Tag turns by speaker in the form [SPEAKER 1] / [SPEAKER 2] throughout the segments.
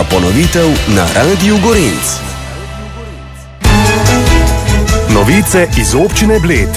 [SPEAKER 1] ponovitev na Radiu Gorenc. Novice iz občine Bled.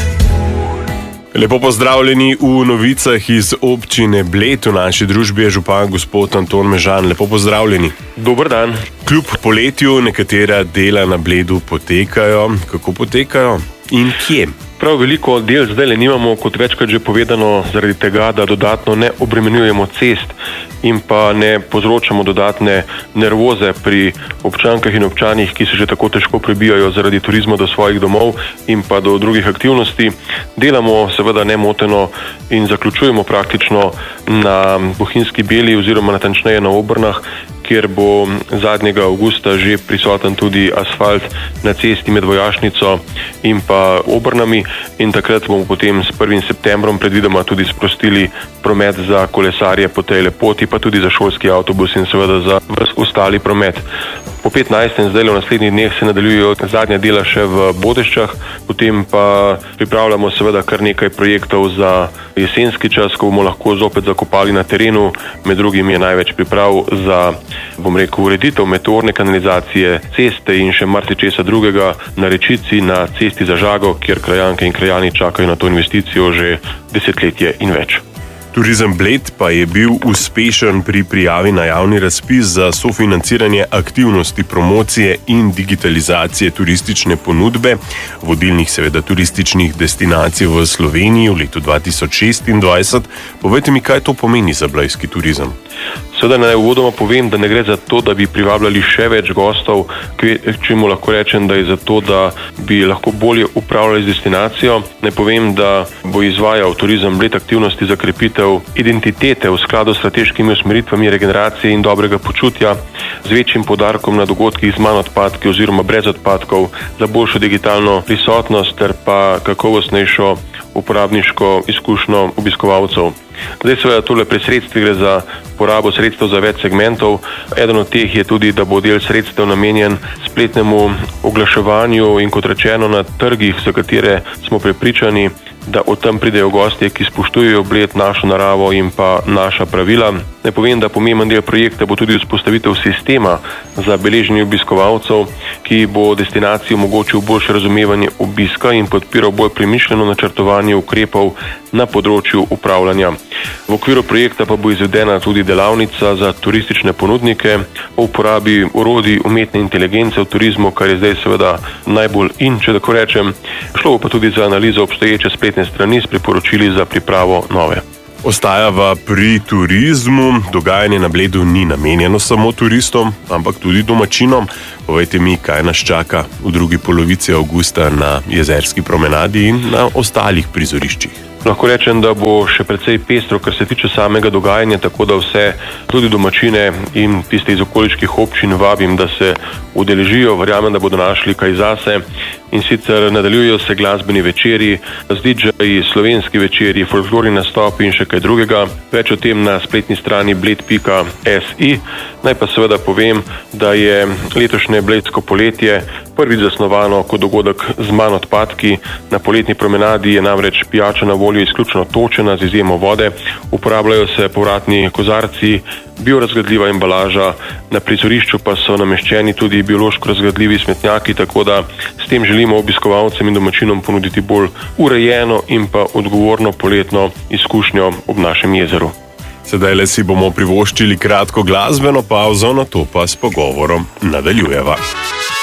[SPEAKER 2] Lepo pozdravljeni v novicah iz občine Bled. V naši družbi je župan gospod Anton Mežan. Lepo pozdravljeni.
[SPEAKER 3] Dober dan.
[SPEAKER 2] Kljub poletju nekatera dela na Bledu potekajo. Kako potekajo in kje?
[SPEAKER 3] Prav veliko del zdaj nimamo, kot večkrat že povedano, zaradi tega, da dodatno ne obremenjujemo cest in pa ne povzročamo dodatne nervoze pri občankah in občanih, ki se že tako težko prebijajo zaradi turizma do svojih domov in pa do drugih aktivnosti. Delamo seveda nemoteno in zaključujemo praktično na Bohinjski Beli oziroma natančneje na Obrnah, kjer bo zadnjega avgusta že prisoten tudi asfalt na cesti med Vojašnico in pa Obrnami, in takrat bomo potem s 1. septembrom predvidoma tudi sprostili promet za kolesarje po tej poti, pa tudi za šolski avtobus in seveda za ves ostali promet. Po 15. zdaj v naslednjih dneh se nadaljujejo zadnja dela še v Bodeščah, potem pa pripravljamo seveda kar nekaj projektov za jesenski čas, ko bomo lahko zopet zakopali na terenu. Med drugim je največ priprav za, ureditev meteorne kanalizacije, ceste in še marsičesa drugega na Rečici, na cesti za Žago, kjer krajanke in krajani čakajo na to investicijo že desetletje in več.
[SPEAKER 2] Turizem Bled pa je bil uspešen pri prijavi na javni razpis za sofinanciranje aktivnosti promocije in digitalizacije turistične ponudbe vodilnih seveda turističnih destinacij v Sloveniji v letu 2026. Povejte mi, kaj to pomeni za blejski turizem?
[SPEAKER 3] Seveda naj uvodoma povem, da ne gre za to, da bi privabljali še več gostov, čemu lahko rečem, da je za to, da bi lahko bolje upravljali z destinacijo. Naj povem, da bo izvajal turizem Bled aktivnosti za krepitev identitete v skladu s strateškimi usmeritvami regeneracije in dobrega počutja, z večjim poudarkom na dogodkih z manj odpadki oziroma brez odpadkov, za boljšo digitalno prisotnost ter pa kakovostnejšo uporabniško izkušnjo obiskovalcev. Zdaj seveda tole pri sredstvih gre za porabo sredstev za več segmentov. Eden od teh je tudi, da bo del sredstev namenjen spletnemu oglaševanju in kot rečeno na trgih, za katere smo prepričani, da od tam pridejo gostje, ki spoštujejo Bled, našo naravo in pa naša pravila. Naj povem, da pomemben del projekta bo tudi vzpostavitev sistema za beleženje obiskovalcev, ki bo destinaciji omogočil boljše razumevanje obiska in podpiral bolj premišljeno načrtovanje ukrepov na področju upravljanja. V okviru projekta pa bo izvedena tudi delavnica za turistične ponudnike o uporabi orodij umetne inteligence v turizmu, kar je zdaj seveda najbolj in, če tako rečem. Šlo bo pa tudi za analizo obstoječe spletne strani s priporočili za pripravo nove.
[SPEAKER 2] Ostajava pri turizmu. Dogajanje na Bledu ni namenjeno samo turistom, ampak tudi domačinom. Povejte mi, kaj nas čaka v drugi polovici avgusta na Jezerski promenadi in na ostalih prizoriščih.
[SPEAKER 3] Lahko rečem, da bo še precej pestro, kar se tiče samega dogajanja, tako da vse, tudi domačine in tiste iz okoliških občin vabim, da se udeležijo. Verjamem, da bodo našli kaj zase. In sicer nadaljujejo se glasbeni večeri, z DJ-ji, slovenski večeri, folklorni nastopi in še kaj drugega. Več o tem na spletni strani bled.si. Naj pa seveda povem, da je letošnje bledsko poletje prvič zasnovano kot dogodek z manj odpadki. Na poletni promenadi je namreč pijača na voljo izključno točena z izjemo vode. Uporabljajo se povratni kozarci, biorazgradljiva embalaža, na prizorišču pa so nameščeni tudi biološko razgradljivi smetnjaki, tako da s tem želimo obiskovalcem in domačinom ponuditi bolj urejeno in pa odgovorno poletno izkušnjo ob našem jezeru.
[SPEAKER 2] Sedaj le si bomo privoščili kratko glasbeno pavzo, nato pa s pogovorom nadaljujeva.